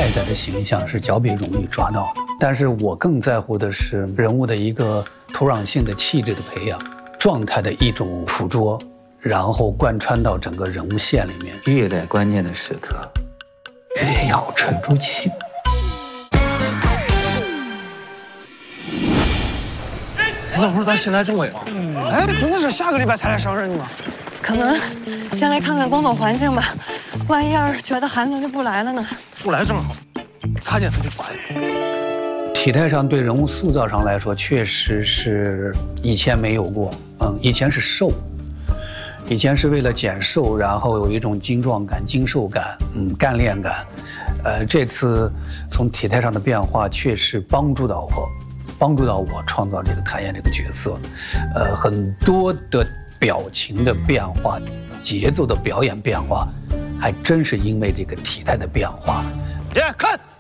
外在的形象是较为容易抓到的，但是我更在乎的是人物的一个土壤性的气质的培养，状态的一种捕捉，然后贯穿到整个人物线里面。 越在关键的时刻，越要沉住气。 那不是咱新来政委吗？哎，不是下个礼拜才来上任吗？ 可能先来看看工作环境吧，万一要是觉得寒碜就不来了呢？ 不来正好，看见他就烦。 体态上对人物塑造上来说，确实是以前没有过。以前是瘦，以前是为了减瘦，然后有一种精壮感、精瘦感，干练感。这次从体态上的变化，确实帮助到我创造这个谭燕这个角色。很多的表情的变化、节奏的表演变化，还真是因为这个体态的变化。 姐，看。